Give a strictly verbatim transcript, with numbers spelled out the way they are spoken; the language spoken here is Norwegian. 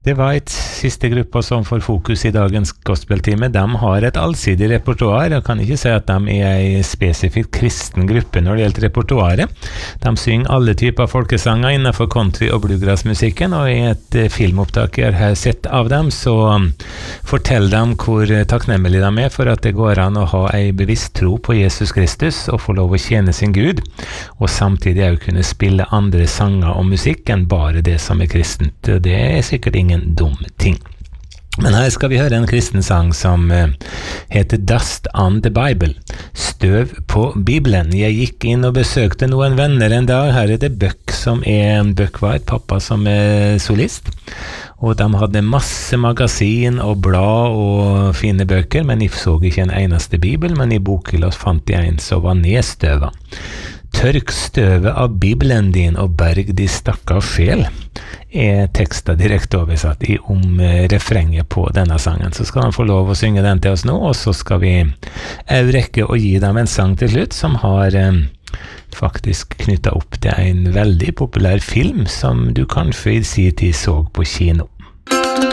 Det var et siste gruppe som får fokus i dagens gospeltime. De har et allsidig repertoar. Jeg kan ikke si at de er en spesifikt kristen gruppe når det gjelder repertoaret. De synger alle typer folkesanger innenfor country- og bluegrassmusikken, og i et filmopptak jeg har sett av dem, så forteller de hvor takknemlige de er for at det går an å ha en bevisst tro på Jesus Kristus og få lov å tjene sin Gud, og samtidig også kunne spille andre sanger og musikk enn bare det som er kristent. Det er sikkert ingen dum ting. Men her skal vi høre en kristen sang som uh, heter Dust on the Bible, støv på Bibelen. Jeg gikk inn og besøkte noen venner en dag. Her er det Buck som er Buck var et pappa som er solist, og de hadde masse magasin og blad og fine bøker, men jeg så ikke en eneste bibel, men i bokhylla fant jeg en som var nedstøva. Tørk støvet av Bibelen din og berg de stakkar sjel, er teksten direkte oversatt i om refrenget på denne sangen. Så skal han få lov å synge den til oss nå, og så skal vi rekke å gi dem en sang til slutt som har eh, faktisk knyttet opp til en veldig populær film som du kanskje i sin tid så på kino.